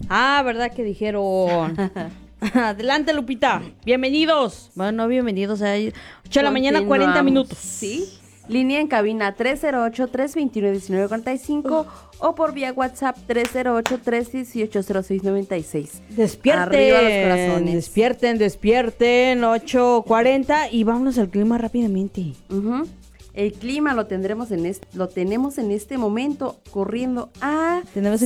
Ah, ¿verdad que dijeron? Adelante, Lupita. Bienvenidos. Bueno, no bienvenidos. 8 de la mañana, 40 minutos. Sí. Línea en cabina 308-321-1945 o por vía WhatsApp 308-318-0696. Despierten. Arriba los corazones. Despierten. 8:40 y vámonos al clima rápidamente. El clima lo tenemos en este momento corriendo a Tenemos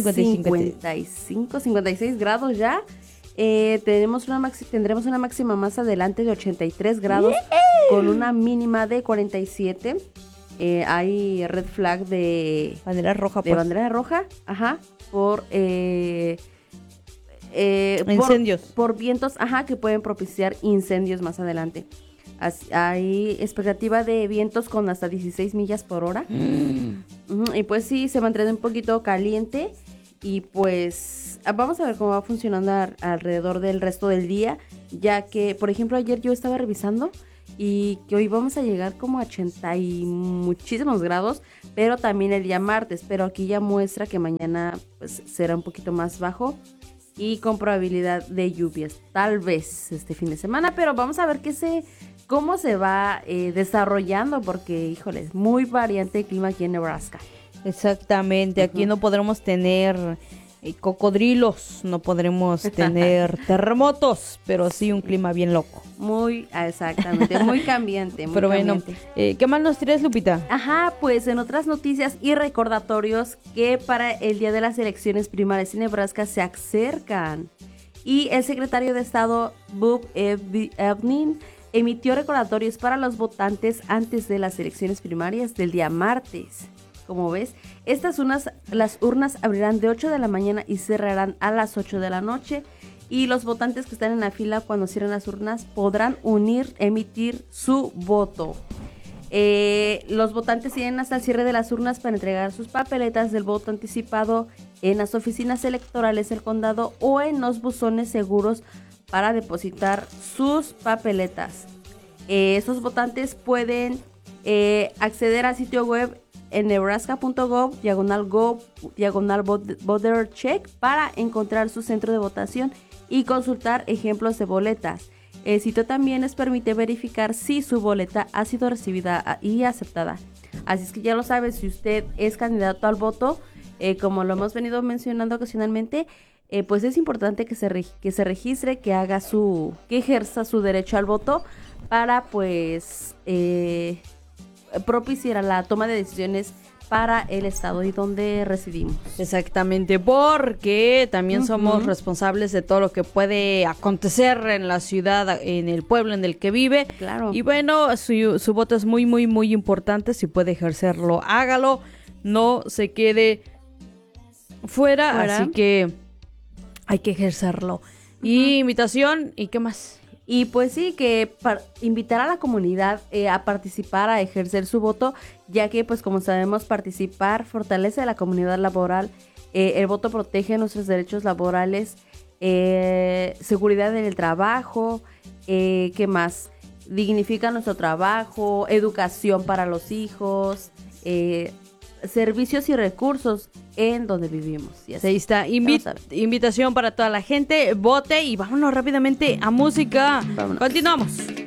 56 grados ya. Tendremos una máxima más adelante de 83 grados con una mínima de 47. Hay red flag de bandera roja. Bandera roja, por incendios. Por vientos, que pueden propiciar incendios más adelante. Hay expectativa de vientos con hasta 16 millas por hora. Y pues sí, se mantiene un poquito caliente. Y pues vamos a ver cómo va funcionando alrededor del resto del día, ya que, por ejemplo, ayer yo estaba revisando y que hoy vamos a llegar como a 80 y muchísimos grados, pero también el día martes, pero aquí ya muestra que mañana pues será un poquito más bajo y con probabilidad de lluvias, tal vez este fin de semana, pero vamos a ver cómo se va desarrollando, porque, híjole, es muy variante el clima aquí en Nebraska. Exactamente, aquí no podremos tener cocodrilos, no podremos tener terremotos, pero sí un clima bien loco. Exactamente, muy cambiante. Pero bueno, ¿qué más nos traes, Lupita? Pues en otras noticias y recordatorios que para el día de las elecciones primarias en Nebraska se acercan. Y el secretario de Estado, Bob Evnin, emitió recordatorios para los votantes antes de las elecciones primarias del día martes. Como ves, las urnas abrirán de 8 de la mañana y cerrarán a las 8 de la noche. Y los votantes que están en la fila cuando cierren las urnas podrán emitir su voto. Los votantes tienen hasta el cierre de las urnas para entregar sus papeletas del voto anticipado en las oficinas electorales del condado o en los buzones seguros para depositar sus papeletas. Esos votantes pueden acceder al sitio web en nebraska.gov, voter check para encontrar su centro de votación y consultar ejemplos de boletas. El sitio también les permite verificar si su boleta ha sido recibida y aceptada. Así es que ya lo sabe, si usted es candidato al voto, como lo hemos venido mencionando ocasionalmente, pues es importante que se registre, que ejerza su derecho al voto para pues propiciar la toma de decisiones para el estado y donde residimos. Exactamente, porque también somos responsables de todo lo que puede acontecer en la ciudad, en el pueblo en el que vive. Claro. Y bueno, su voto es muy, muy, muy importante. Si puede ejercerlo, hágalo. No se quede fuera. Así que hay que ejercerlo. Y invitación, ¿y qué más? Y pues sí, que invitar a la comunidad a participar, a ejercer su voto, ya que pues como sabemos participar fortalece a la comunidad laboral, el voto protege nuestros derechos laborales, seguridad en el trabajo, ¿qué más? Dignifica nuestro trabajo, educación para los hijos, servicios y recursos en donde vivimos. Y así. Ahí está, invitación para toda la gente, vote y vámonos rápidamente a música. Vámonos. Continuamos.